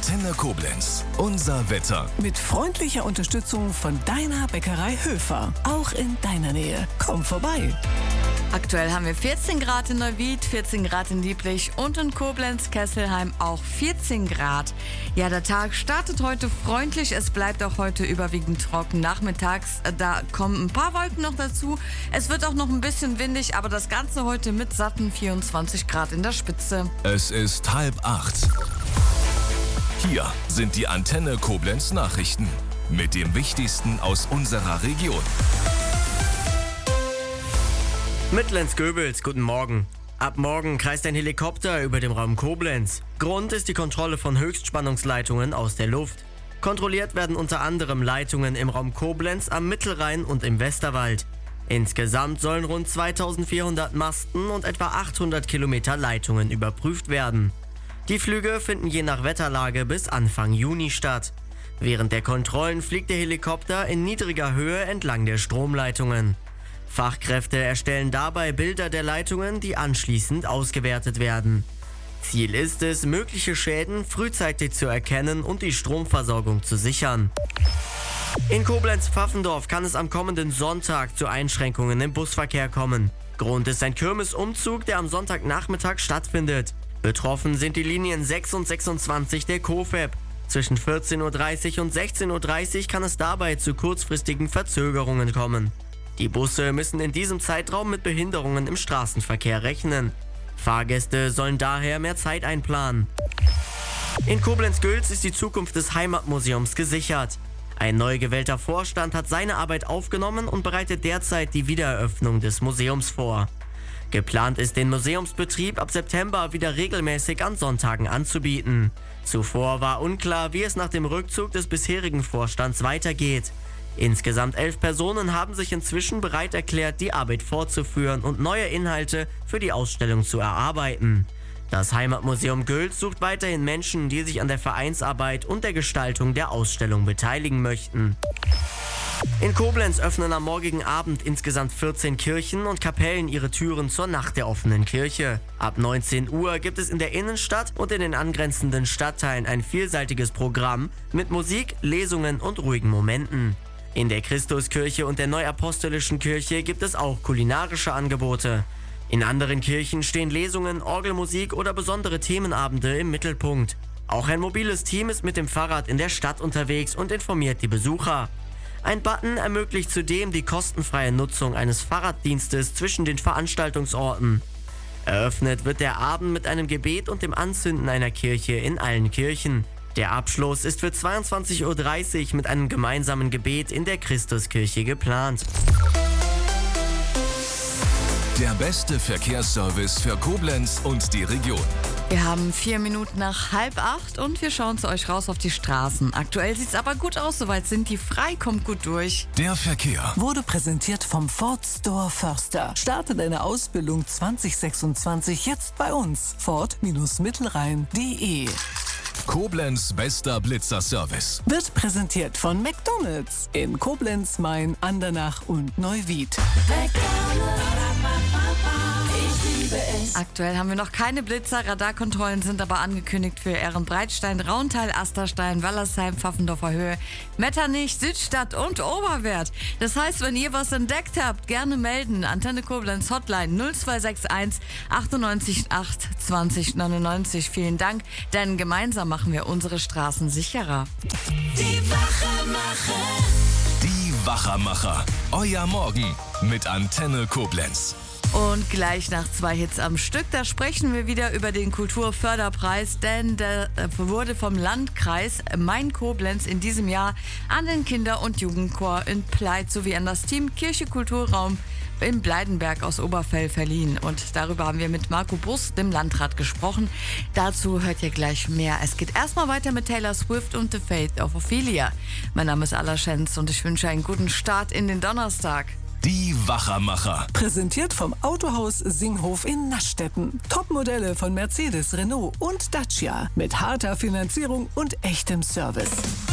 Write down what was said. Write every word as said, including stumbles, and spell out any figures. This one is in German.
Antenne Koblenz. Unser Wetter. Mit freundlicher Unterstützung von deiner Bäckerei Höfer. Auch in deiner Nähe. Komm vorbei. Aktuell haben wir vierzehn Grad in Neuwied, vierzehn Grad in Dieblich und in Koblenz-Kesselheim auch vierzehn Grad. Ja, der Tag startet heute freundlich. Es bleibt auch heute überwiegend trocken. Nachmittags, äh, da kommen ein paar Wolken noch dazu. Es wird auch noch ein bisschen windig, aber das Ganze heute mit satten vierundzwanzig Grad in der Spitze. Es ist halb acht. Hier sind die Antenne Koblenz Nachrichten mit dem Wichtigsten aus unserer Region. Mitlenz-Göbels, guten Morgen. Ab morgen kreist ein Helikopter über dem Raum Koblenz. Grund ist die Kontrolle von Höchstspannungsleitungen aus der Luft. Kontrolliert werden unter anderem Leitungen im Raum Koblenz, am Mittelrhein und im Westerwald. Insgesamt sollen rund zweitausendvierhundert Masten und etwa achthundert Kilometer Leitungen überprüft werden. Die Flüge finden je nach Wetterlage bis Anfang Juni statt. Während der Kontrollen fliegt der Helikopter in niedriger Höhe entlang der Stromleitungen. Fachkräfte erstellen dabei Bilder der Leitungen, die anschließend ausgewertet werden. Ziel ist es, mögliche Schäden frühzeitig zu erkennen und die Stromversorgung zu sichern. In Koblenz-Pfaffendorf kann es am kommenden Sonntag zu Einschränkungen im Busverkehr kommen. Grund ist ein Kirmesumzug, der am Sonntagnachmittag stattfindet. Betroffen sind die Linien sechs und sechsundzwanzig der KOFEB. Zwischen vierzehn Uhr dreißig und sechzehn Uhr dreißig kann es dabei zu kurzfristigen Verzögerungen kommen. Die Busse müssen in diesem Zeitraum mit Behinderungen im Straßenverkehr rechnen. Fahrgäste sollen daher mehr Zeit einplanen. In Koblenz-Gülz ist die Zukunft des Heimatmuseums gesichert. Ein neu gewählter Vorstand hat seine Arbeit aufgenommen und bereitet derzeit die Wiedereröffnung des Museums vor. Geplant ist, den Museumsbetrieb ab September wieder regelmäßig an Sonntagen anzubieten. Zuvor war unklar, wie es nach dem Rückzug des bisherigen Vorstands weitergeht. Insgesamt elf Personen haben sich inzwischen bereit erklärt, die Arbeit fortzuführen und neue Inhalte für die Ausstellung zu erarbeiten. Das Heimatmuseum Gülz sucht weiterhin Menschen, die sich an der Vereinsarbeit und der Gestaltung der Ausstellung beteiligen möchten. In Koblenz öffnen am morgigen Abend insgesamt vierzehn Kirchen und Kapellen ihre Türen zur Nacht der offenen Kirche. Ab neunzehn Uhr gibt es in der Innenstadt und in den angrenzenden Stadtteilen ein vielseitiges Programm mit Musik, Lesungen und ruhigen Momenten. In der Christuskirche und der Neuapostolischen Kirche gibt es auch kulinarische Angebote. In anderen Kirchen stehen Lesungen, Orgelmusik oder besondere Themenabende im Mittelpunkt. Auch ein mobiles Team ist mit dem Fahrrad in der Stadt unterwegs und informiert die Besucher. Ein Button ermöglicht zudem die kostenfreie Nutzung eines Fahrraddienstes zwischen den Veranstaltungsorten. Eröffnet wird der Abend mit einem Gebet und dem Anzünden einer Kirche in allen Kirchen. Der Abschluss ist für zweiundzwanzig Uhr dreißig mit einem gemeinsamen Gebet in der Christuskirche geplant. Der beste Verkehrsservice für Koblenz und die Region. Wir haben vier Minuten nach halb acht und wir schauen zu euch raus auf die Straßen. Aktuell sieht's aber gut aus, soweit sind die frei, kommt gut durch. Der Verkehr Wurde präsentiert vom Ford Store Förster. Starte deine Ausbildung zwanzig sechsundzwanzig jetzt bei uns. Ford Mittelrhein punkt de. Koblenz bester Blitzer-Service. Wird präsentiert von McDonald's in Koblenz, Main, Andernach und Neuwied. Aktuell haben wir noch keine Blitzer, Radarkontrollen sind aber angekündigt für Ehrenbreitstein, Rauntal, Asterstein, Wallersheim, Pfaffendorfer Höhe, Metternich, Südstadt und Oberwert. Das heißt, wenn ihr was entdeckt habt, gerne melden. Antenne Koblenz Hotline null zwei sechs eins achtundneunzig acht zwanzig neunundneunzig. Vielen Dank, denn gemeinsam machen wir unsere Straßen sicherer. Die Wachermacher. Die Wachermacher. Euer Morgen mit Antenne Koblenz. Und gleich nach zwei Hits am Stück, da sprechen wir wieder über den Kulturförderpreis, denn der wurde vom Landkreis Main-Koblenz in diesem Jahr an den Kinder- und Jugendchor in Pleit sowie an das Team Kirche Kulturraum in Bleidenberg aus Oberfell verliehen. Und darüber haben wir mit Marco Bus, dem Landrat, gesprochen. Dazu hört ihr gleich mehr. Es geht erstmal weiter mit Taylor Swift und The Fate of Ophelia. Mein Name ist Alla Schenz und ich wünsche einen guten Start in den Donnerstag. Die Wachermacher. Präsentiert vom Autohaus Singhof in Naschstetten. Topmodelle von Mercedes, Renault und Dacia. Mit harter Finanzierung und echtem Service.